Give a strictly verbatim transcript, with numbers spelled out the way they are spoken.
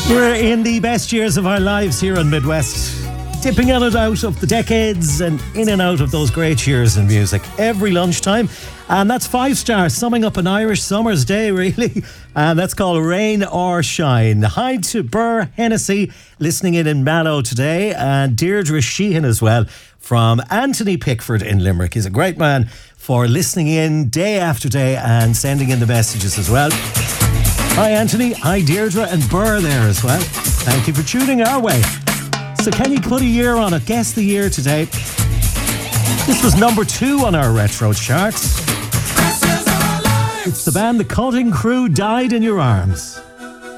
We're in the best years of our lives here on Midwest, tipping in and out of the decades and in and out of those great years in music every lunchtime. And that's Five Star, summing up an Irish summer's day, really. And that's called Rain or Shine. Hi to Burr Hennessy, listening in in Mallow today, and Deirdre Sheehan as well, from Anthony Pickford in Limerick. He's a great man for listening in day after day and sending in the messages as well. Hi Anthony, hi Deirdre and Burr there as well. Thank you for tuning our way. So can you put a year on it? Guess the year today. This was number two on our retro charts. It's the band The Cutting Crew, Died in Your Arms.